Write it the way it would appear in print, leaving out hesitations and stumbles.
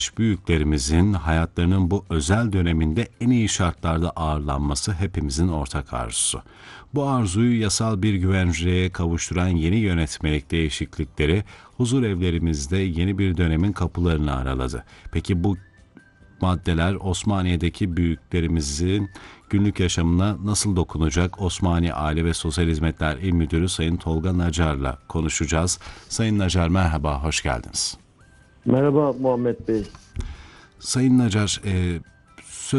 büyüklerimizin hayatlarının bu özel döneminde en iyi şartlarda ağırlanması hepimizin ortak arzusu. Bu arzuyu yasal bir güvenceye kavuşturan yeni yönetmelik değişiklikleri huzur evlerimizde yeni bir dönemin kapılarını araladı. Peki bu maddeler Osmaniye'deki büyüklerimizin günlük yaşamına nasıl dokunacak? Osmaniye Aile ve Sosyal Hizmetler İl Müdürü Sayın Tolga Nacar'la konuşacağız. Sayın Nacar merhaba, hoş geldiniz. Merhaba Muhammed Bey. Sayın Nacar,